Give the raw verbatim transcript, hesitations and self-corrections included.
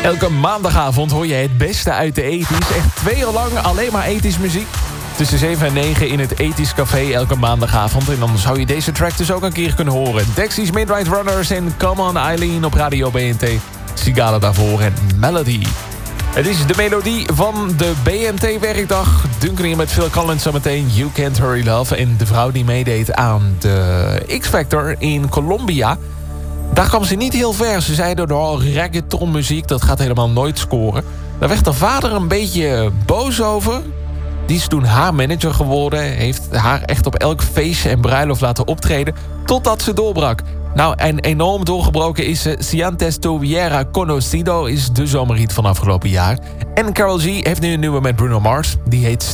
Elke maandagavond hoor je het beste uit de ethisch. Echt twee uur lang alleen maar ethisch muziek. Tussen zeven en negen in het Ethisch Café elke maandagavond. En dan zou je deze track dus ook een keer kunnen horen. Dexys Midnight Runners en Come On Eileen op Radio B N T. Sigala daarvoor en Melody. Het is de melodie van de B N T-werkdag. Duncan hier met Phil Collins zometeen. You Can't Hurry Love. En de vrouw die meedeed aan de X-Factor in Colombia. Daar kwam ze niet heel ver. Ze zeiden door reggaetonmuziek, dat gaat helemaal nooit scoren. Daar werd haar vader een beetje boos over. Die is toen haar manager geworden. Heeft haar echt op elk feestje en bruiloft laten optreden. Totdat ze doorbrak. Nou, en enorm doorgebroken is ze. Si antes tuviera conocido is de zomerhit van afgelopen jaar. En Karol G heeft nu een nieuwe met Bruno Mars. Die heet